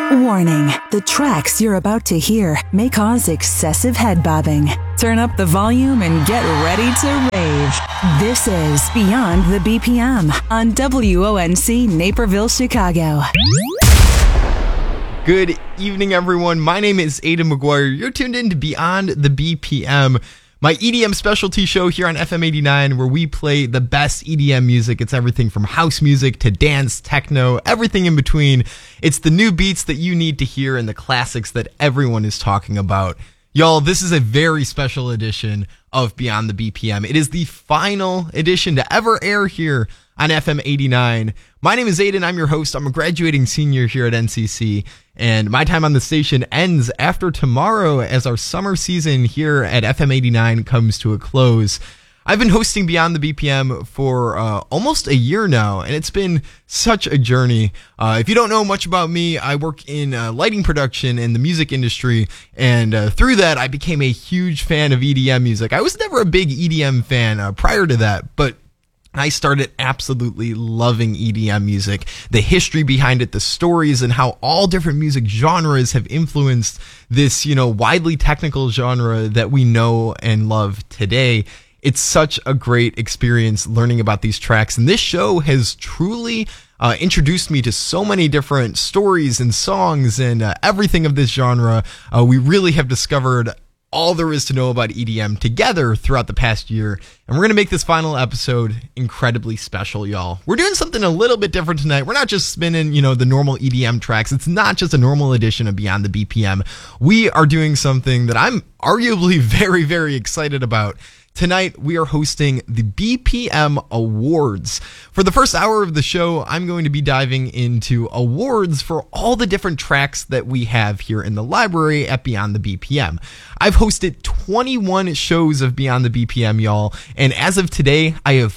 Warning, the tracks you're about to hear may cause excessive head bobbing. Turn up the volume and get ready to rave. This is Beyond the BPM on WONC Naperville, Chicago. Good evening, everyone. My name is Aidan McGuire. You're tuned in to Beyond the BPM, my EDM specialty show here on FM 89, where we play the best EDM music. It's everything from house music to dance, techno, everything in between. It's the new beats that you need to hear and the classics that everyone is talking about. Y'all, this is a very special edition of Beyond the BPM. It is the final edition to ever air here on FM 89. My name is Aidan. I'm your host. I'm a graduating senior here at NCC, and my time on the station ends after tomorrow as our summer season here at FM 89 comes to a close. I've been hosting Beyond the BPM for almost a year now, and it's been such a journey. If you don't know much about me, I work in lighting production in the music industry, and through that, I became a huge fan of EDM music. I was never a big EDM fan prior to that, but I started absolutely loving EDM music, the history behind it, the stories, and how all different music genres have influenced this, widely technical genre that we know and love today. It's such a great experience learning about these tracks, and this show has truly introduced me to so many different stories and songs and everything of this genre. We really have discovered all there is to know about EDM together throughout the past year, and we're going to make this final episode incredibly special, y'all. We're doing something a little bit different tonight. We're not just spinning, the normal EDM tracks. It's not just a normal edition of Beyond the BPM. We are doing something that I'm arguably very, very excited about. Tonight, we are hosting the BPM Awards. For the first hour of the show, I'm going to be diving into awards for all the different tracks that we have here in the library at Beyond the BPM. I've hosted 21 shows of Beyond the BPM, y'all, and as of today, I have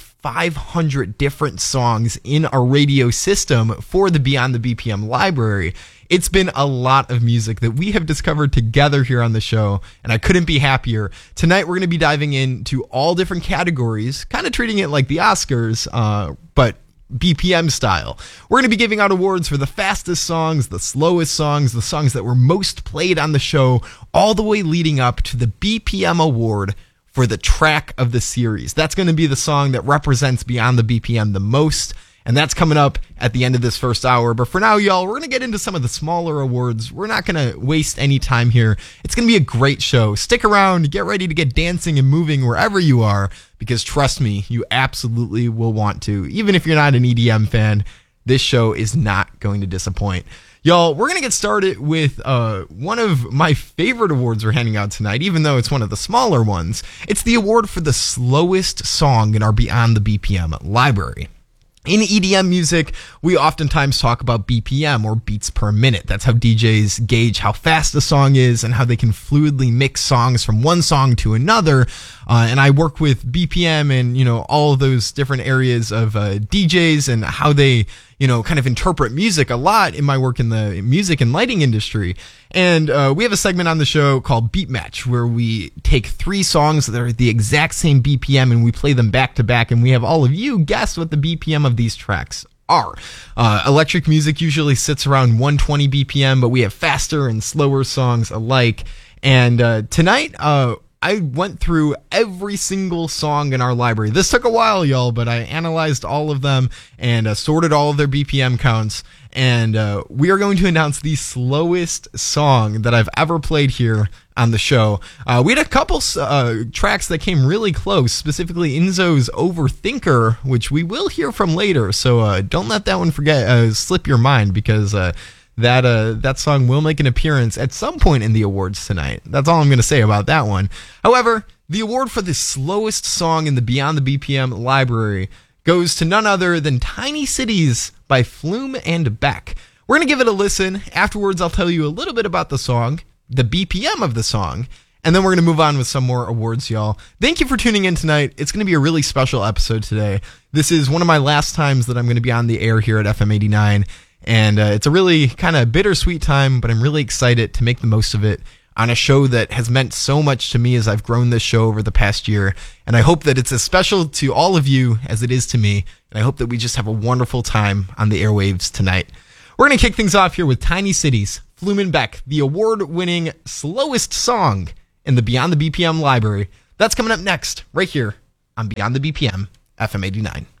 500 different songs in our radio system for the Beyond the BPM library. It's been a lot of music that we have discovered together here on the show, and I couldn't be happier. Tonight, we're going to be diving into all different categories, kind of treating it like the Oscars, but BPM style. We're going to be giving out awards for the fastest songs, the slowest songs, the songs that were most played on the show, all the way leading up to the BPM Award for the track of the series. That's going to be the song that represents Beyond the BPM the most, and that's coming up at the end of this first hour. But for now, y'all, we're going to get into some of the smaller awards. We're not going to waste any time here. It's going to be a great show. Stick around, get ready to get dancing and moving wherever you are, because trust me, you absolutely will want to. Even if you're not an EDM fan, this show is not going to disappoint. Y'all, we're going to get started with one of my favorite awards we're handing out tonight, even though it's one of the smaller ones. It's the award for the slowest song in our Beyond the BPM library. In EDM music, we oftentimes talk about BPM, or beats per minute. That's how DJs gauge how fast a song is and how they can fluidly mix songs from one song to another. And I work with BPM and, all of those different areas of DJs and how they, kind of interpret music a lot in my work in the music and lighting industry. And we have a segment on the show called Beat Match, where we take 3 songs that are the exact same BPM and we play them back to back, and we have all of you guess what the BPM of these tracks are. Electric music usually sits around 120 BPM, but we have faster and slower songs alike. And tonight, I went through every single song in our library. This took a while, y'all, but I analyzed all of them and sorted all of their BPM counts. And we are going to announce the slowest song that I've ever played here on the show. We had a couple tracks that came really close, specifically Enzo's Overthinker, which we will hear from later. So don't let that one slip your mind, because that song will make an appearance at some point in the awards tonight. That's all I'm going to say about that one. However, the award for the slowest song in the Beyond the BPM library goes to none other than Tiny Cities by Flume and Beck. We're going to give it a listen. Afterwards, I'll tell you a little bit about the song, the BPM of the song, and then we're going to move on with some more awards, y'all. Thank you for tuning in tonight. It's going to be a really special episode today. This is one of my last times that I'm going to be on the air here at FM 89. And it's a really kind of bittersweet time, but I'm really excited to make the most of it on a show that has meant so much to me as I've grown this show over the past year. And I hope that it's as special to all of you as it is to me. And I hope that we just have a wonderful time on the airwaves tonight. We're going to kick things off here with Tiny Cities, Flume & Beck, the award-winning slowest song in the Beyond the BPM library. That's coming up next, right here on Beyond the BPM, FM 89.